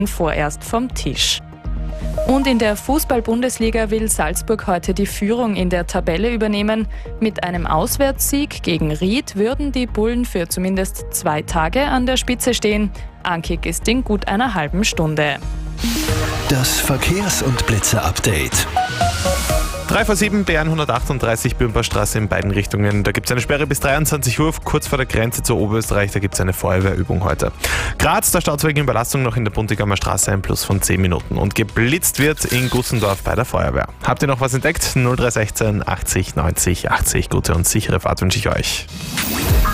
vorerst vom Tisch. Und in der Fußball-Bundesliga will Salzburg heute die Führung in der Tabelle übernehmen. Mit einem Auswärtssieg gegen Ried würden die Bullen für zumindest 2 Tage an der Spitze stehen. Ankick ist in gut einer halben Stunde. Das Verkehrs- und Blitzer-Update. 3 vor 7, B138 Bürnbergstraße in beiden Richtungen. Da gibt es eine Sperre bis 23 Uhr, kurz vor der Grenze zu Oberösterreich. Da gibt es eine Feuerwehrübung heute. Graz, der Staut wegen Überlastung noch in der Buntigammer Straße, ein Plus von 10 Minuten. Und geblitzt wird in Gussendorf bei der Feuerwehr. Habt ihr noch was entdeckt? 0316 80 90 80. Gute und sichere Fahrt wünsche ich euch.